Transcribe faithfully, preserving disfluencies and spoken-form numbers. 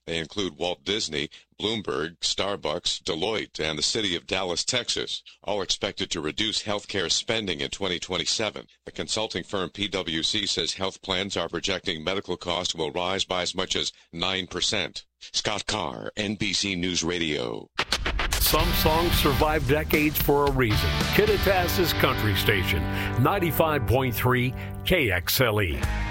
They include Walt Disney, Bloomberg, Starbucks, Deloitte, and the city of Dallas, Texas, all expected to reduce healthcare spending in twenty twenty-seven. The consulting firm P W C says health plans are projecting medical costs will rise by as much as nine percent. Scott Carr, N B C News Radio. Some songs survive decades for a reason. Kittitas's Country Station, ninety-five point three K X L E.